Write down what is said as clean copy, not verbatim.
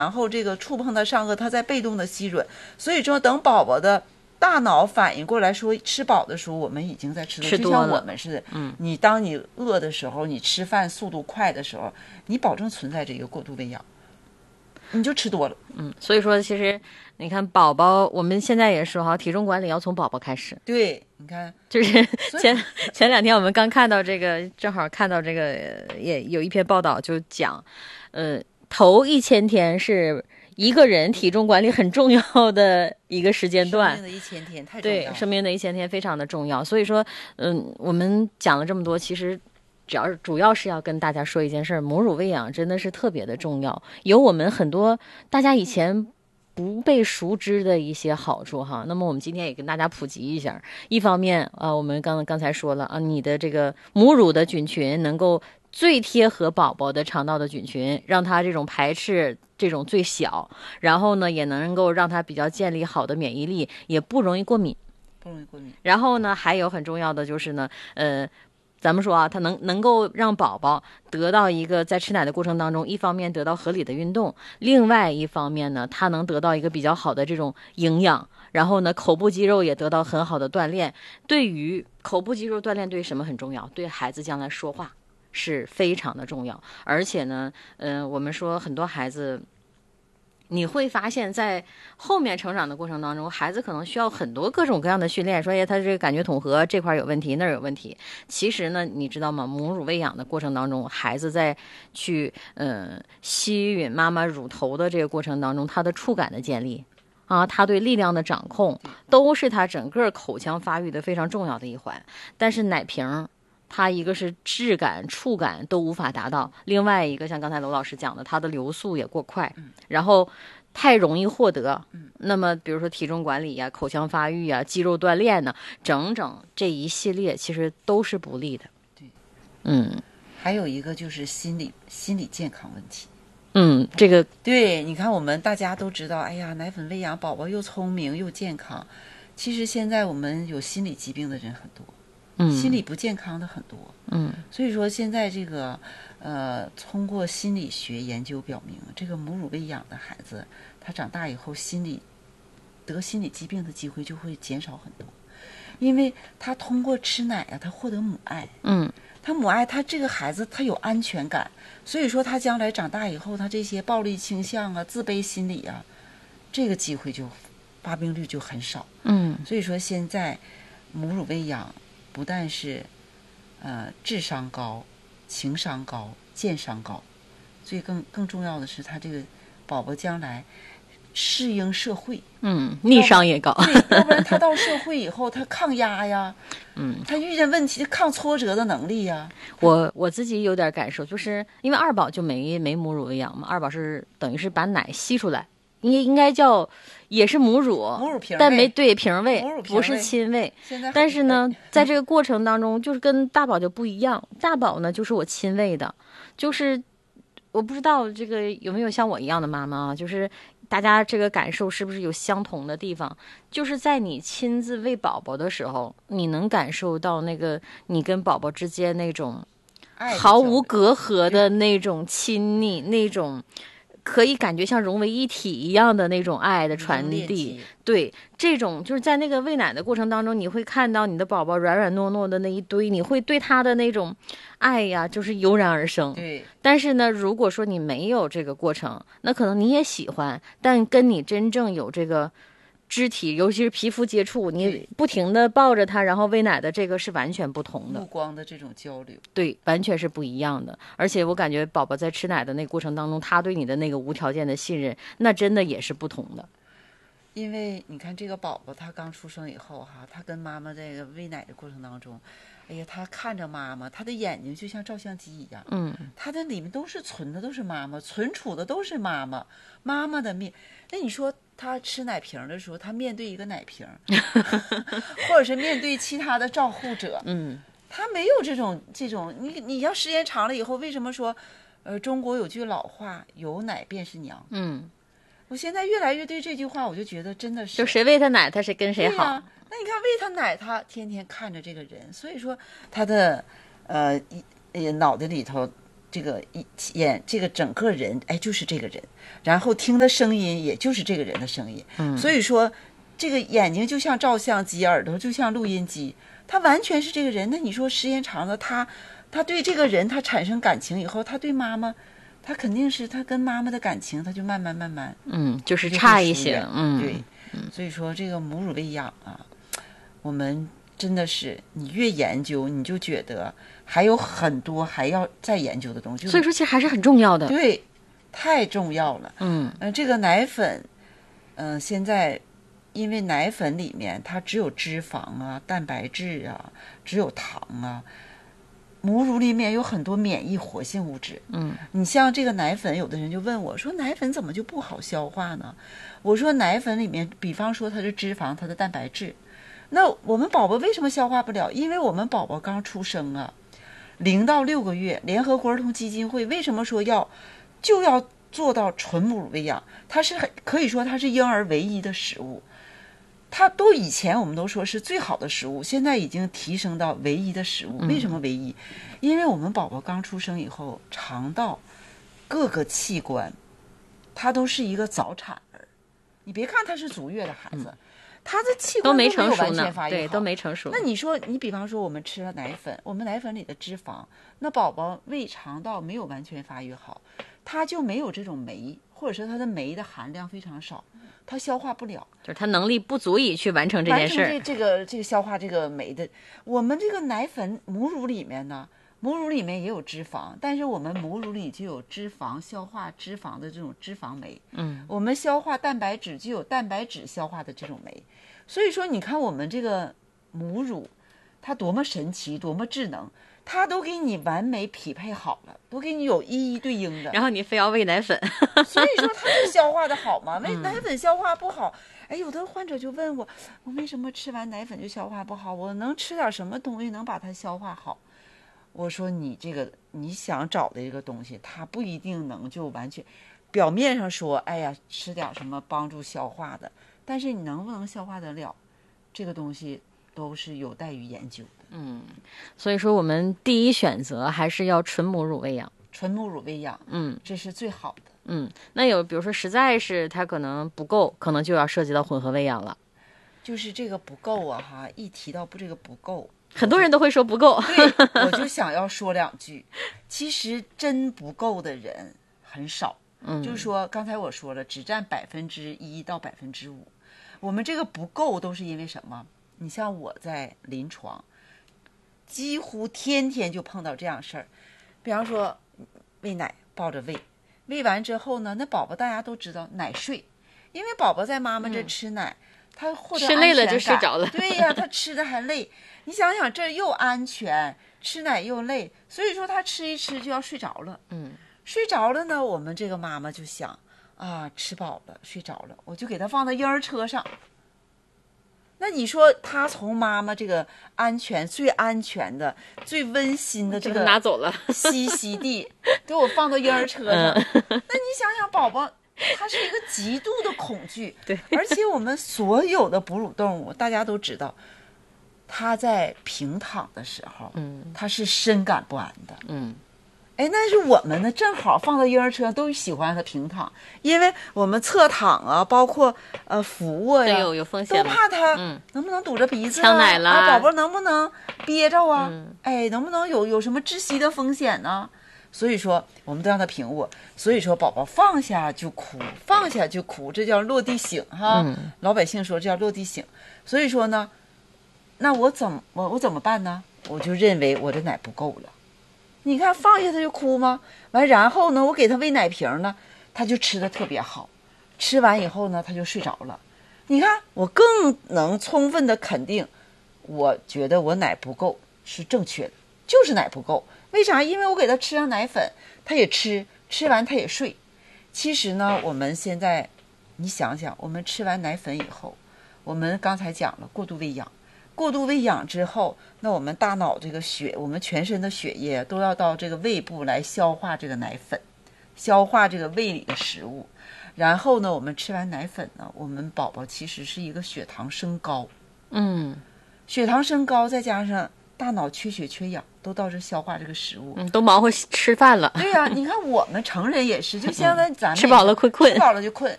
然后这个触碰它上颚，它在被动的吸吮，所以说等宝宝的大脑反应过来说吃饱的时候，我们已经在吃多，就像我们似的。你当你饿的时候，你吃饭速度快的时候，你保证存在这个过度喂养，你就吃多了。 所以说其实你看宝宝，我们现在也说哈，体重管理要从宝宝开始。 对，你看， 就是前2天我们刚看到这个，正好看到这个也有一篇报道，就讲，头1000天是一个人体重管理很重要的一个时间段， 生命的1000天太重要了。 对，生命的1000天非常的重要。所以说，我们讲了这么多，其实主要是要跟大家说一件事，母乳喂养真的是特别的重要，有我们很多大家以前不被熟知的一些好处哈。那么我们今天也跟大家普及一下，一方面我们刚才说了你的这个母乳的菌群能够最贴合宝宝的肠道的菌群，让它这种排斥这种最小，然后呢也能够让它比较建立好的免疫力，也不容易过敏。然后呢还有很重要的就是呢咱们说它能够让宝宝得到一个在吃奶的过程当中，一方面得到合理的运动，另外一方面呢它能得到一个比较好的这种营养，然后呢口部肌肉也得到很好的锻炼。对于口部肌肉锻炼对什么很重要？对孩子将来说话是非常的重要。而且呢我们说很多孩子你会发现在后面成长的过程当中，孩子可能需要很多各种各样的训练，说他这个感觉统合这块有问题那儿有问题。其实呢你知道吗，母乳喂养的过程当中，孩子在去吸吮妈妈乳头的这个过程当中，他的触感的建立他对力量的掌控都是他整个口腔发育的非常重要的一环。但是奶瓶它一个是质感触感都无法达到，另外一个像刚才娄老师讲的，它的流速也过快，然后太容易获得。那么比如说体重管理呀、口腔发育呀、肌肉锻炼呢，整这一系列其实都是不利的。对， 还有一个就是心理健康问题。 这个对，你看我们大家都知道，哎呀，奶粉喂养宝宝又聪明又健康，其实现在我们有心理疾病的人很多。心理不健康的很多。所以说现在这个通过心理学研究表明，这个母乳喂养的孩子他长大以后得心理疾病的机会就会减少很多，因为他通过吃奶他获得母爱。他母爱，他这个孩子他有安全感，所以说他将来长大以后，他这些暴力倾向自卑心理这个机会就发病率就很少。所以说现在母乳喂养不但是智商高、情商高、健商高，所以更重要的是他这个宝宝将来适应社会。 逆商也高。 对，要不然他到社会以后他抗压呀，他遇见问题抗挫折的能力呀。 我自己有点感受，就是因为二宝就没母乳喂养嘛，二宝是等于是把奶吸出来，应该叫也是母乳瓶喂， 但没对瓶喂，不是亲喂。但是呢在这个过程当中就是跟大宝就不一样，大宝呢就是我亲喂的，就是我不知道这个有没有像我一样的妈妈就是大家这个感受是不是有相同的地方，就是在你亲自喂宝宝的时候，你能感受到那个你跟宝宝之间那种毫无隔阂的那种亲密，那种可以感觉像融为一体一样的那种爱的传递。对，这种就是在那个喂奶的过程当中，你会看到你的宝宝软软糯糯的那一堆，你会对他的那种爱呀就是油然而生。 对， 但是呢如果说你没有这个过程，那可能你也喜欢，但跟你真正有这个肢体尤其是皮肤接触，你不停的抱着他然后喂奶的，这个是完全不同的， 目光的这种交流， 对，完全是不一样的。而且我感觉宝宝在吃奶的那个过程当中，他对你的那个无条件的信任，那真的也是不同的。 因为你看这个宝宝他刚出生以后他跟妈妈这个喂奶的过程当中，哎呀，他看着妈妈，他的眼睛就像照相机一样，他的里面都是存的都是妈妈，存储的都是妈妈的面。那你说他吃奶瓶的时候，他面对一个奶瓶或者是面对其他的照护者，他没有这种你要时间长了以后，为什么说中国有句老话，有奶便是娘。我现在越来越对这句话，我就觉得真的是， 就谁喂他奶，他是跟谁好。 那你看喂他奶，他天天看着这个人，所以说他的脑袋里头这个眼这个整个人，哎，就是这个人，然后听的声音也就是这个人的声音。所以说这个眼睛就像照相机，耳朵就像录音机，他完全是这个人。那你说时间长了，他对这个人他产生感情以后，他对妈妈，他肯定是他跟妈妈的感情，他就慢慢就是差一些。 对，所以说这个母乳喂养啊，我们真的是你越研究，你就觉得还有很多还要再研究的东西。 所以说其实还是很重要的。 对，太重要了。这个奶粉，现在因为奶粉里面它只有脂肪啊、蛋白质啊，只有糖啊。母乳里面有很多免疫活性物质。你像这个奶粉，有的人就问我说，奶粉怎么就不好消化呢？我说奶粉里面，比方说它的脂肪，它的蛋白质，那我们宝宝为什么消化不了？因为我们宝宝刚出生啊，0到6个月，联合国儿童基金会为什么说要做到纯母乳喂养？它是可以说它是婴儿唯一的食物。它都以前我们都说是最好的食物，现在已经提升到唯一的食物。为什么唯一？因为我们宝宝刚出生以后，肠道各个器官，它都是一个早产儿。你别看他是足月的孩子，他的器官都没成熟呢， 完全发育好， 对，都没成熟。 那你说，你比方说我们吃了奶粉，我们奶粉里的脂肪，那宝宝胃肠道没有完全发育好，他就没有这种酶，或者说他的酶的含量非常少，他消化不了， 就是他能力不足以去完成这件事。 这个消化这个酶的。我们这个奶粉母乳里面呢，母乳里面也有脂肪，但是我们母乳里就有脂肪消化脂肪的这种脂肪酶。我们消化蛋白质就有蛋白质消化的这种酶。所以说你看我们这个母乳它多么神奇，多么智能，它都给你完美匹配好了，都给你有一一对应的。 然后你非要喂奶粉所以说它是消化的好吗？喂奶粉消化不好，哎，有的患者就问我为什么吃完奶粉就消化不好？我能吃点什么东西能把它消化好？我说你想找的这个东西，它不一定能就完全，表面上说，哎呀，吃点什么帮助消化的，但是你能不能消化得了，这个东西都是有待于研究的。 所以说我们第一选择还是要纯母乳喂养。 纯母乳喂养，这是最好的。 那有比如说实在是它可能不够，可能就要涉及到混合喂养了。 就是这个不够啊哈，一提到这个不够， 很多人都会说不够。 对，我就想要说两句。其实真不够的人很少。就是说刚才我说了，只占1%到5%。我们这个不够都是因为什么？你像我在临床，几乎天天就碰到这样事儿。比方说喂奶，抱着喂，喂完之后呢，那宝宝大家都知道奶睡，因为宝宝在妈妈这吃奶，他获得安全感， 吃累了就睡着了。 对呀，他吃的还累。你想想，这又安全，吃奶又累，所以说他吃一吃就要睡着了。睡着了呢，我们这个妈妈就想啊，吃饱了，睡着了，我就给他放到婴儿车上。那你说他从妈妈这个最安全的、最温馨的这个拿走了栖息地，给我放到婴儿车上。那你想想，宝宝他是一个极度的恐惧。 对， 而且我们所有的哺乳动物，大家都知道，他在平躺的时候，他是深感不安的。哎，但是我们呢，正好放到婴儿车都喜欢让他平躺，因为我们侧躺啊，包括俯卧呀， 有风险， 都怕他能不能堵着鼻子呛奶了， 宝宝能不能憋着啊？哎，能不能有什么窒息的风险呢？所以说我们都让他平卧。所以说宝宝放下就哭，放下就哭，这叫落地醒哈。老百姓说这叫落地醒。所以说呢，那我怎么办呢？我就认为我的奶不够了。你看放下他就哭吗？然后呢，我给他喂奶瓶呢，他就吃的特别好，吃完以后呢，他就睡着了。你看，我更能充分的肯定，我觉得我奶不够是正确的，就是奶不够。为啥？因为我给他吃上奶粉，他也吃完他也睡。其实呢，我们现在你想想，我们吃完奶粉以后，我们刚才讲了过度喂养。过度喂养之后，那我们大脑这个我们全身的血液都要到这个胃部来消化这个奶粉，消化这个胃里的食物。然后呢，我们吃完奶粉呢，我们宝宝其实是一个血糖升高。血糖升高，再加上大脑缺血缺氧，都到这消化这个食物， 都忙活吃饭了。 对呀，你看我们成人也是，就相当于咱们吃饱了困， 吃饱了就困，